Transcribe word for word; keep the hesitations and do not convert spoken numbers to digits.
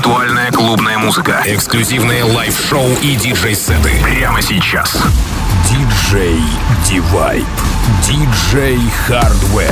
Актуальная клубная музыка. Эксклюзивные лайв-шоу и диджей-сеты. Прямо сейчас. Диджей Дивайб. Диджей Хардвелл.